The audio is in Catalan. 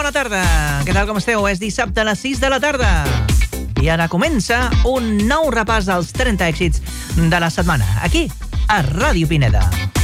bona tarda. Què tal, com esteu? És dissabte a les 6 de la tarda. I ara comença un nou repàs dels 30 èxits de la setmana, aquí, a Ràdio Pineda.